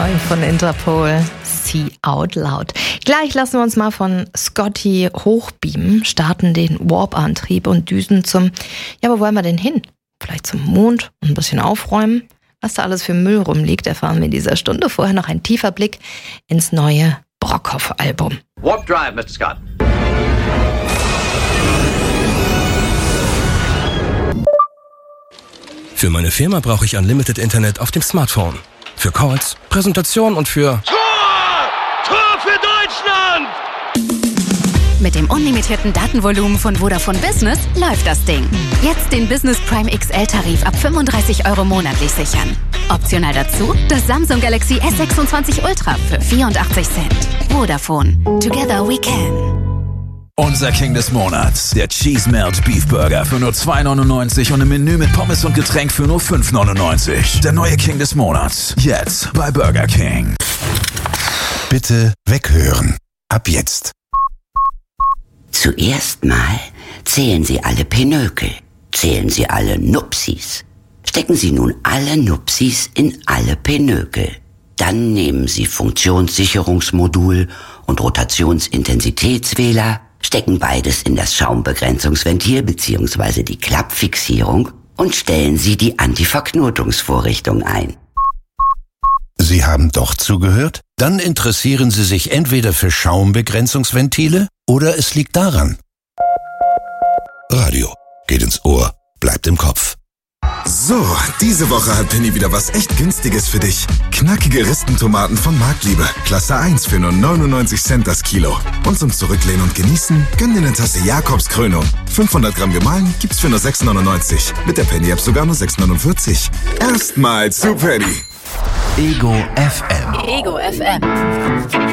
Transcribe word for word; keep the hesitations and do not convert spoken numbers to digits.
Neu von Interpol, See Out Loud. Gleich lassen wir uns mal von Scotty hochbeamen, starten den Warp-Antrieb und düsen zum, ja, wo wollen wir denn hin? Vielleicht zum Mond und ein bisschen aufräumen? Was da alles für Müll rumliegt, erfahren wir in dieser Stunde. Vorher noch ein tiefer Blick ins neue Brockhoff-Album. Warp Drive, Mister Scott. Für meine Firma brauche ich Unlimited Internet auf dem Smartphone. Für Calls, Präsentation und für... Tor! Tor für Deutschland! Mit dem unlimitierten Datenvolumen von Vodafone Business läuft das Ding. Jetzt den Business Prime X L-Tarif ab fünfunddreißig Euro monatlich sichern. Optional dazu das Samsung Galaxy S sechsundzwanzig Ultra für vierundachtzig Cent. Vodafone. Together we can. Unser King des Monats, der Cheese Melt Beef Burger für nur zwei neunundneunzig und im Menü mit Pommes und Getränk für nur fünf neunundneunzig. Der neue King des Monats, jetzt bei Burger King. Bitte weghören. Ab jetzt. Zuerst mal zählen Sie alle Pinökel, zählen Sie alle Nupsis. Stecken Sie nun alle Nupsis in alle Pinökel. Dann nehmen Sie Funktionssicherungsmodul und Rotationsintensitätswähler, stecken beides in das Schaumbegrenzungsventil bzw. die Klappfixierung und stellen Sie die Antiverknotungsvorrichtung ein. Sie haben doch zugehört? Dann interessieren Sie sich entweder für Schaumbegrenzungsventile oder es liegt daran. Radio geht ins Ohr, bleibt im Kopf. So, diese Woche hat Penny wieder was echt Günstiges für dich. Knackige Ristentomaten von Marktliebe. Klasse eins für nur neunundneunzig Cent das Kilo. Und zum Zurücklehnen und Genießen, gönn dir eine Tasse Jakobs Krönung. fünfhundert Gramm gemahlen gibt's für nur sechs neunundneunzig. Mit der Penny-App sogar nur sechs neunundvierzig. Erstmal zu Penny. Ego F M. Ego F M.